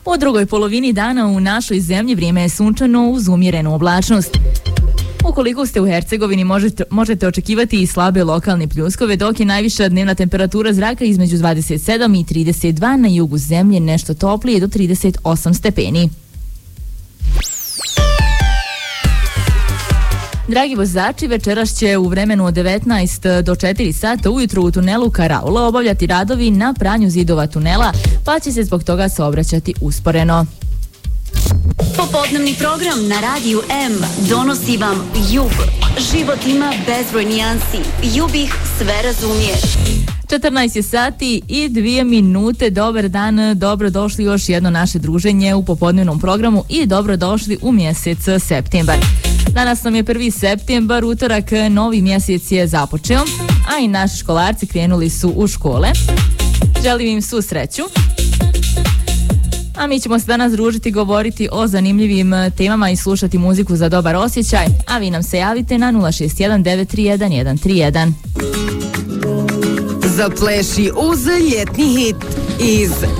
U drugoj polovini dana u našoj zemlji vrijeme je sunčano uz umjerenu oblačnost. Ukoliko ste u Hercegovini možete očekivati i slabe lokalne pljuskove, dok je najviša dnevna temperatura zraka između 27 i 32, na jugu zemlje nešto toplije do 38 stepeni. Dragi vozači, večeras će u vremenu od 19 do 4 sata ujutro u tunelu Karaula obavljati radovi na pranju zidova tunela, pa će se zbog toga saobraćati usporeno. Popodnevni program na Radiju M donosi vam Jub. Život ima bezbroj nijansi. Jub ih sve razumije. 14 je sati i 2 minute. Dobar dan, dobrodošli još jedno naše druženje u popodnevnom programu i dobrodošli u mjesec septembar. Danas nam je 1. septembar, utorak, novi mjesec je započeo, a i naši školarci krenuli su u škole. Želim im svu sreću. A mi ćemo se danas družiti, govoriti o zanimljivim temama i slušati muziku za dobar osjećaj, a vi nam se javite na 061 931 131. Zapleši uz ljetni hit iz